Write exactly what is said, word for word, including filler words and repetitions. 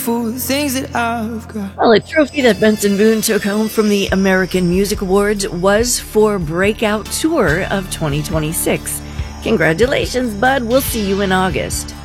for the things that I've got. Well, a trophy that Benson Boone took home from the American Music Awards was for Breakout Tour of twenty twenty-six. Congratulations, bud. We'll see you in August.